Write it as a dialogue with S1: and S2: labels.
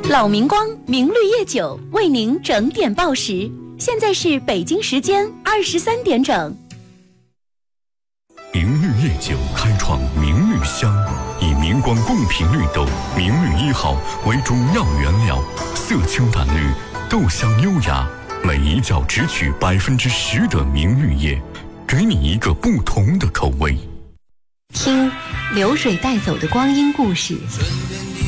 S1: 老明光明绿叶酒为您整点报时，现在是北京时间23点整。
S2: 明绿叶酒开创明绿香，以明光贡品绿豆明绿1号为主要原料，色清淡绿，豆香优雅，每一窖只取10%的明绿叶，给你一个不同的口味。
S1: 听流水带走的光阴故事，